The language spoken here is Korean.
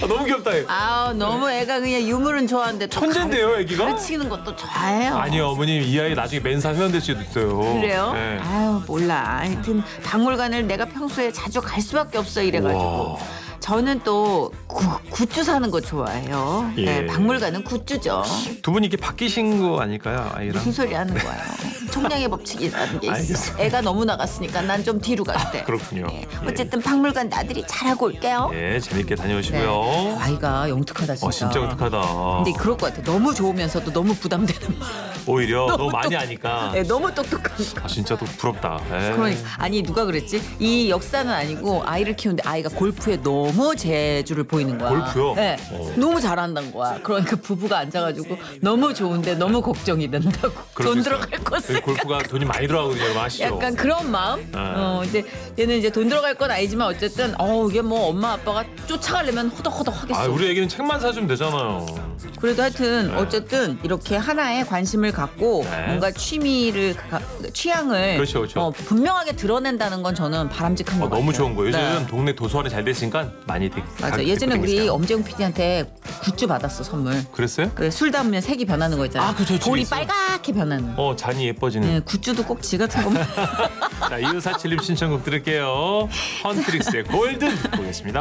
너무 귀엽다. 아 너무 애가 그냥 유물은 좋아하는데 또 천재인데요, 애기가? 가르치는 것도 좋아해요. 아니요, 어머님 이 아이 나중에 멘사 회원 될 수도 있어요. 그래요? 네. 아유 몰라. 하여튼 박물관을 내가 평소에 자주 갈 수밖에 없어 이래가지고. 우와. 저는 또 굿즈 사는 거 좋아해요. 예. 네, 박물관은 굿즈죠. 두 분이 이렇게 바뀌신 거 아닐까요, 아이랑? 무슨 소리 하는 거예요? 총량의 법칙이라는 게 있어. 알겠습니다. 애가 너무 나갔으니까 난 좀 뒤로 갔대. 그렇군요. 예. 어쨌든 박물관 나들이 잘하고 올게요. 예, 재밌게 네. 다녀오시고요. 아이가 영특하다 진짜. 진짜 어떡하다. 근데 그럴 것 같아. 너무 좋으면서도 너무 부담되는 마음. 오히려 너무 많이 아니까. 네, 너무 똑똑하니까. 아, 진짜 또 부럽다. 예. 그러니까 아니 누가 그랬지? 이 역사는 아니고 아이를 키우는데 아이가 골프에 너무 재주를 보이는 거야. 골프요? 네. 어. 너무 잘한다는 거야. 그러니까 부부가 앉아가지고 너무 좋은데 너무 걱정이 된다고. 그럴 돈 수 있어요. 들어갈 것을. 골프가 돈이 많이 들어가거든요, 여러분 아시죠? 약간 그런 마음. 아. 이제 얘는 이제 돈 들어갈 건 아니지만 어쨌든 이게 뭐 엄마 아빠가 쫓아가려면 호덕호덕 하겠어. 아, 우리 애기는 책만 사주면 되잖아요. 그래도 하여튼 네. 어쨌든 이렇게 하나에 관심을 갖고 네. 뭔가 취향을 그렇죠, 그렇죠. 분명하게 드러낸다는 건 저는 바람직한 것 같아요. 너무 좋은 거예요. 요즘 네. 동네 도서관이 잘 됐으니까 많이 맞아. 예전에 우리 엄재웅 PD한테 굿즈 받았어 선물. 그랬어요? 그 술 담으면 색이 변하는 거 있잖아. 아, 그죠, 볼이 있어요. 빨갛게 변하는. 잔이 예뻐지는. 네, 굿즈도 꼭 지 같은 것만. 자, 2547님 신청곡 들을게요. 헌트릭스의 골든 보겠습니다.